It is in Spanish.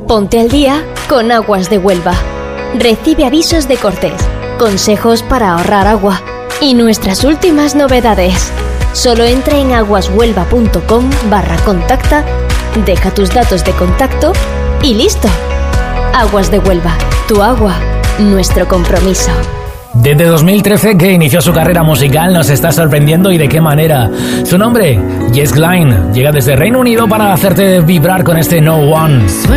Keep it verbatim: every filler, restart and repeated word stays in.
Ponte al día con Aguas de Huelva. Recibe avisos de cortes, consejos para ahorrar agua y nuestras últimas novedades. Solo entra en aguashuelva.com barra contacta, deja tus datos de contacto y listo. Aguas de Huelva, tu agua, nuestro compromiso. Desde dos mil trece que inició su carrera musical nos está sorprendiendo, y de qué manera. Su nombre, Jess Glynne, llega desde Reino Unido para hacerte vibrar con este No One.